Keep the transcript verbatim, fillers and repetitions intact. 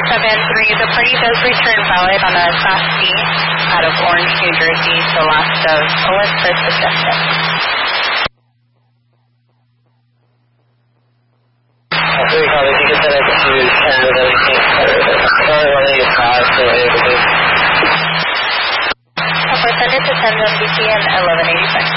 seven three, the party does return valid on a Class C out of Orange, New Jersey, to last of Owen first suggested. Three callers, you can set up to Canada, sorry, one of you passed, so able to. We're sending to ten one B P M eleven eighty-six.